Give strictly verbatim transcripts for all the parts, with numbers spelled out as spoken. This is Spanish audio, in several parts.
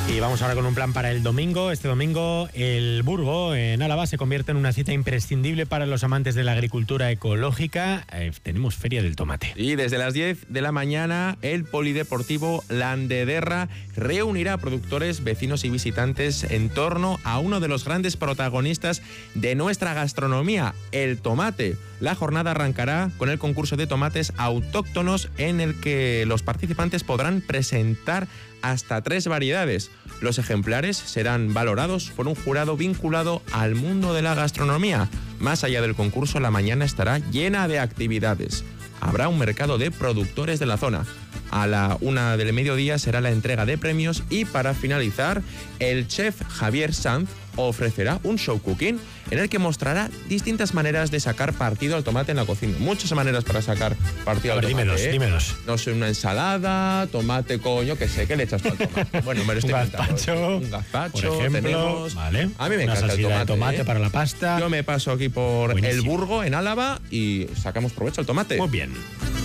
Y vamos ahora con un plan para el domingo. Este domingo el Burgo en Álava se convierte en una cita imprescindible para los amantes de la agricultura ecológica. Eh, tenemos Feria del Tomate. Y desde las diez de la mañana el Polideportivo Landederra reunirá a productores, vecinos y visitantes en torno a uno de los grandes protagonistas de nuestra gastronomía, el tomate. La jornada arrancará con el concurso de tomates autóctonos en el que los participantes podrán presentar hasta tres variedades. Los ejemplares serán valorados por un jurado vinculado al mundo de la gastronomía. Más allá del concurso, la mañana estará llena de actividades. Habrá un mercado de productores de la zona. A la una del mediodía será la entrega de premios y para finalizar, el chef Javier Sanz ofrecerá un show cooking en el que mostrará distintas maneras de sacar partido al tomate en la cocina. Muchas maneras para sacar partido al tomate. Dime dos, ¿eh? dime dos. No sé, una ensalada, tomate, coño, que sé, ¿qué le echas al tomate? Bueno, me lo estoy un inventando. gazpacho, Un gazpacho, por ejemplo, tenemos... vale. A mí me una encanta el tomate. de tomate ¿eh? para la pasta. Yo me paso aquí por Buenísimo. el Burgo, en Álava, y sacamos provecho al tomate. Muy bien.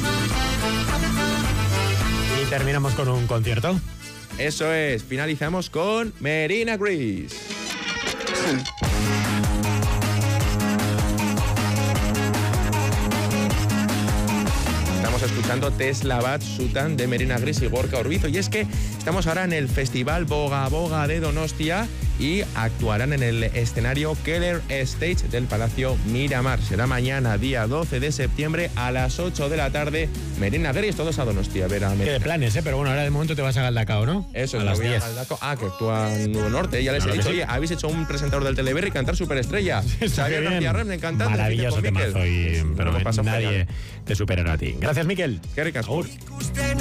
Y terminamos con un concierto. Eso es, finalizamos con Merina Gris. Estamos escuchando Tesla Bat Sutan de Merina Gris y Gorka Orbizo. Y es que estamos ahora en el Festival Boga Boga de Donostia y actuarán en el escenario Keller Stage del Palacio Miramar. Será mañana, día doce de septiembre, a las ocho de la tarde. Merina Gris, todos a Donostia. A ver a Merina. Qué de planes, ¿eh? Pero bueno, ahora de momento te vas a Galdacao, ¿no? Eso, a es, las voy a diez. Galdacao. Ah, que actúa en Nuevo Norte. Ya les Claro he dicho, que sí. oye, habéis hecho un presentador del Teleberry cantar Superestrella. Xavier García Rem, encantado. Maravilloso temazo, y, pero Nos pasó nadie genial. te superará a ti. Gracias, Miquel. Qué ricas. Agur.